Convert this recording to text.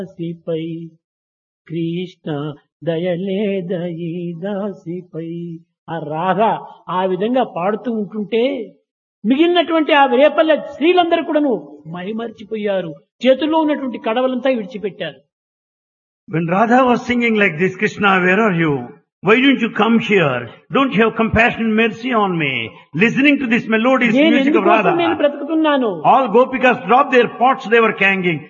దాసిపై కృష్ణ దయలేదయి దాసిపై. ఆ రాధ ఆ విధంగా పాడుతూ ఉంటుంటే మిగిలినటువంటి ఆ రేపల్లె స్త్రీలందరూ కూడాను మైమరిచిపోయారు. చేతుల్లో ఉన్నటువంటి కడవలంతా విడిచిపెట్టారు. When Radha was singing like this, Krishna, where are you? Why don't you come here? Don't you have compassion and mercy on me? Listening to this melodious నేను music of ఎందుకోసం నేను Radha. బ్రతుకుతున్నాను? All gopikas dropped their pots they were carrying.